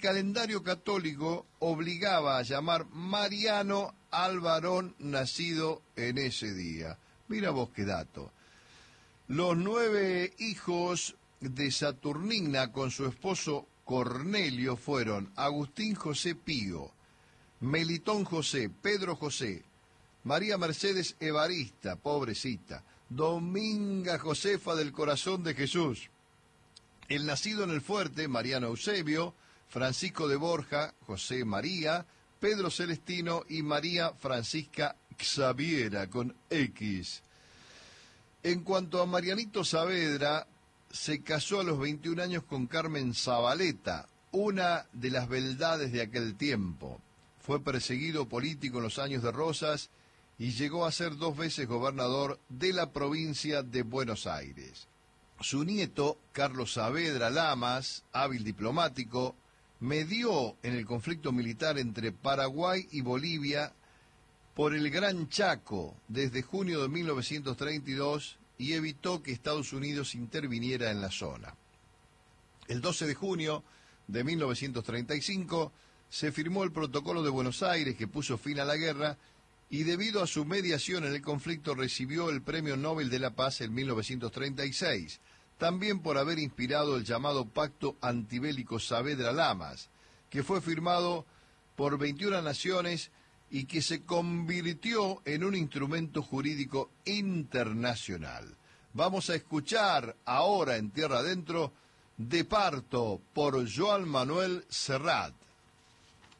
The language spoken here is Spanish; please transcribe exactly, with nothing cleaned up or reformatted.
calendario católico obligaba a llamar Mariano al varón nacido en ese día. Mira vos qué dato. Los nueve hijos de Saturnina con su esposo Cornelio fueron Agustín José Pío, Melitón José, Pedro José, María Mercedes Evarista, pobrecita, Dominga Josefa del Corazón de Jesús, el nacido en el Fuerte, Mariano Eusebio, Francisco de Borja, José María, Pedro Celestino y María Francisca Xaviera con X. En cuanto a Marianito Saavedra, se casó a los veintiún años con Carmen Zabaleta, una de las beldades de aquel tiempo. Fue perseguido político en los años de Rosas y llegó a ser dos veces gobernador de la provincia de Buenos Aires. Su nieto, Carlos Saavedra Lamas, hábil diplomático, medió en el conflicto militar entre Paraguay y Bolivia por el Gran Chaco desde junio de mil novecientos treinta y dos y evitó que Estados Unidos interviniera en la zona. El doce de junio de mil novecientos treinta y cinco se firmó el Protocolo de Buenos Aires que puso fin a la guerra y debido a su mediación en el conflicto recibió el Premio Nobel de la Paz en mil novecientos treinta y seis, también por haber inspirado el llamado Pacto Antibélico Saavedra-Lamas, que fue firmado por veintiuna naciones y que se convirtió en un instrumento jurídico internacional. Vamos a escuchar ahora en Tierra Adentro De Parto por Joan Manuel Serrat.